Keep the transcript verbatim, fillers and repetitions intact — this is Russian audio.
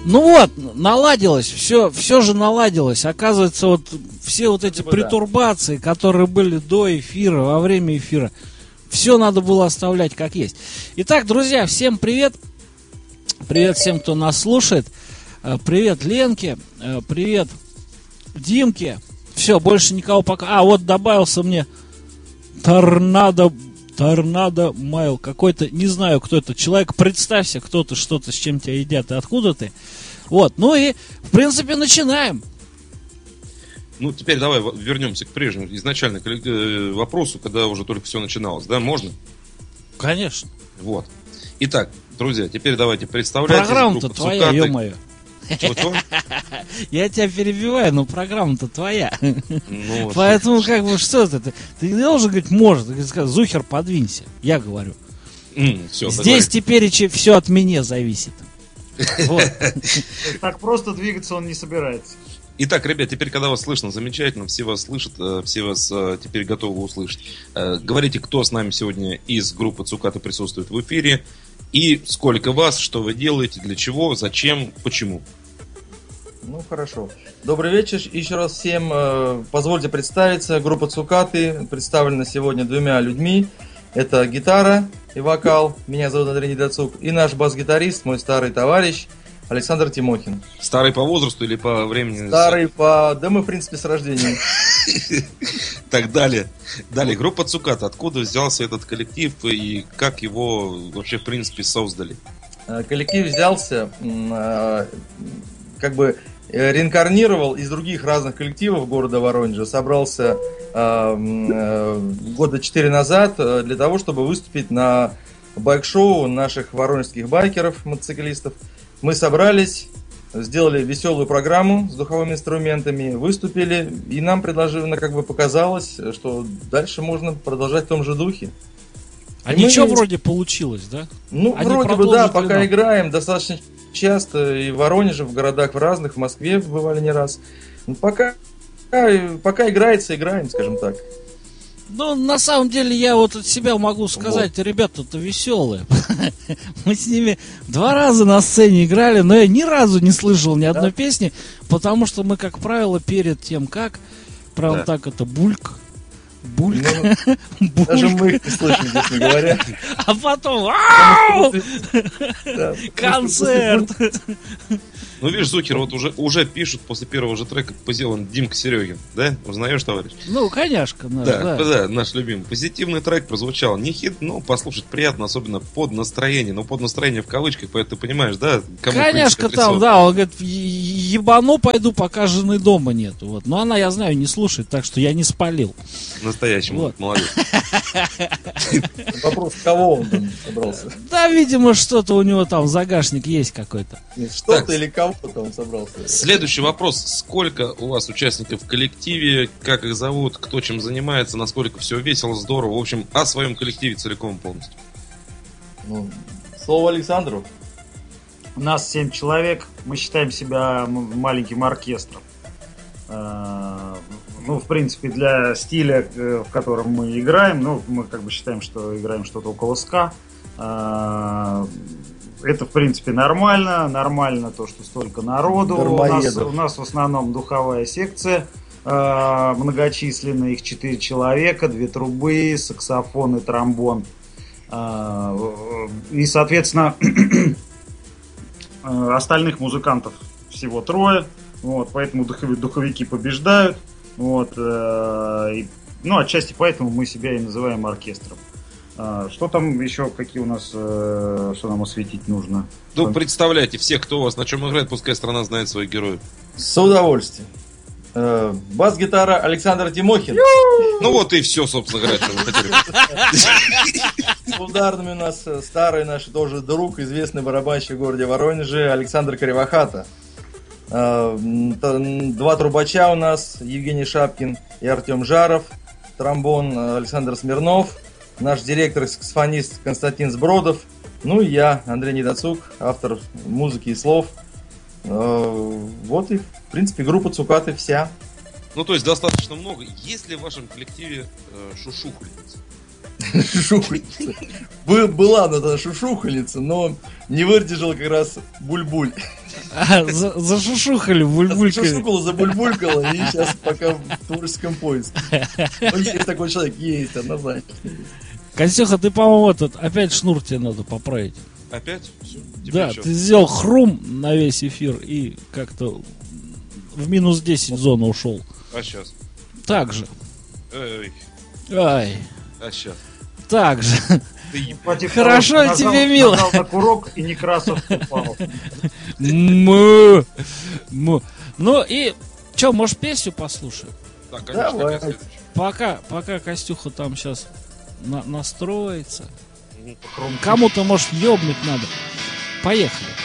Ну вот, наладилось, все, все же наладилось. Оказывается, вот все вот эти Спасибо, пертурбации, да. которые были до эфира, во время эфира, все надо было оставлять как есть. Итак, друзья, всем привет. Привет всем, кто нас слушает. Привет Ленке, привет Димке. Все, больше никого пока... А, вот добавился мне Торнадо... Торнадо Майл. Какой-то, не знаю, кто это человек. Представься, кто ты, что ты, с чем тебя едят и откуда ты. Вот, ну и, в принципе, начинаем. Ну, теперь давай вернемся к прежнему, изначально к вопросу, когда уже только все начиналось. Да, можно? Конечно. Вот. Итак, друзья, теперь давайте представляйтесь. Программа-то твоя, ё-моё. Чего-то? Я тебя перебиваю, но программа-то твоя. Ну, Поэтому, как бы, что ты? Ты не должен говорить, может. Ты сказать, Зухер, подвинься. Я говорю. Mm, все, Здесь теперь все от меня зависит. Вот. Так просто двигаться он не собирается. Итак, ребят, теперь, когда вас слышно, замечательно, все вас слышат, все вас теперь готовы услышать. Говорите, кто с нами сегодня из группы Цукаты присутствует в эфире, и сколько вас, что вы делаете, для чего, зачем, почему. Ну, хорошо. Добрый вечер. Еще раз всем позвольте представиться. Группа Цукаты представлена сегодня двумя людьми. Это гитара и вокал. Меня зовут Андрей Недоцук. И наш бас-гитарист, мой старый товарищ Александр Тимохин. Старый по возрасту или по времени? Старый по... Да мы, в принципе, с рождения. Так, далее. Далее, группа Цуката. Откуда взялся этот коллектив и как его вообще, в принципе, создали? Коллектив взялся, как бы реинкарнировал из других разных коллективов города Воронежа. Собрался года четыре назад для того, чтобы выступить на байк-шоу наших воронежских байкеров, мотоциклистов. Мы собрались, сделали веселую программу с духовыми инструментами, выступили, и нам предложили, как бы показалось, что дальше можно продолжать в том же духе. А и ничего мы... вроде получилось, да? Ну, Они вроде бы, да, пока нам. играем достаточно часто и в Воронеже, в городах в разных, в Москве бывали не раз. Ну, пока, пока играется, играем, скажем так. Ну, на самом деле, я вот от себя могу сказать, вот. Ребята-то веселые. Мы с ними два раза на сцене играли, но я ни разу не слышал ни одной да? песни, потому что мы, как правило, перед тем, как, прям да. так это бульк, бульк, ну, бульк. Даже мы их не слышим, честно говоря. А потом концерт. Ну, видишь, Зухер, вот уже, уже пишут после первого же трека позелан Димка Серегин, да? Узнаешь, товарищ? Ну, конечно, наш, да, да. Да, наш любимый. Позитивный трек прозвучал. Не хит, но послушать приятно, особенно под настроение. Но под настроение в кавычках, поэтому ты понимаешь, да? Кому конечно, там, да, он говорит, ебану пойду, пока жены дома нету. Вот. Но она, я знаю, не слушает, так что я не спалил. Настоящий вот. Молодец. Вопрос, кого он там собрался? Да, видимо, что-то у него там загашник есть какой-то. Что-то или кого он собрался? Следующий вопрос. Сколько у вас участников в коллективе? Как их зовут? Кто чем занимается? Насколько все весело, здорово? В общем, о своем коллективе целиком и полностью. Ну, слово Александру. У нас семь человек. Мы считаем себя маленьким оркестром. Ну, в принципе, для стиля, в котором мы играем, ну, мы как бы считаем, что играем что-то около ска. Это, в принципе, нормально. Нормально то, что столько народу. У нас, у нас в основном духовая секция э, многочисленная. Их четыре человека, две трубы, саксофон и тромбон. Э, и, соответственно, остальных музыкантов всего трое. Вот, поэтому духови, духовики побеждают. Вот, э, и, ну, отчасти поэтому мы себя и называем оркестром. Что там еще, какие у нас, э, что нам осветить нужно? Ну, представляйте, все, кто у вас на чем играет, пускай страна знает своих героев. С удовольствием. Э, бас-гитара Александр Тимохин. Ну вот и все, собственно говоря, что вы хотели. С ударными у нас старый наш тоже друг, известный барабанщик в городе Воронеже Александр Кривохата. Э, два трубача у нас, Евгений Шапкин и Артем Жаров. Тромбон Александр Смирнов. Наш директор, саксофонист Константин Сбродов. Ну и я, Андрей Недоцук, автор музыки и слов. Вот и, в принципе, группа Цукаты вся. Ну, то есть достаточно много. Есть ли в вашем коллективе э, шушухленицы? Шушухальница. Была она тогда шушухальница, но не выдержала как раз Бульбуль. А, за, зашушухали бульбулькой. Зашушухала, забульбулькала, и сейчас пока в творческом поиске. Ну, есть такой человек, есть, однозначно. Костюха, ты, по-моему, этот, опять шнур тебе надо поправить. Опять? Все. Да, что? ты сделал хрум на весь эфир и как-то в минус десять зону ушел. А сейчас? Так же. Эй. Ай. А сейчас? Так же. Хватит Хорошо того, тебе, нажал, мило. Нажал на курок, и Некрасов упал. Му. Му. Ну и что, может, песню послушаем? Да, конечно, Давай. какая следующая? Пока, пока Костюха там сейчас на- настроится. Мгм. Кому-то, может, ёбнуть надо. Поехали.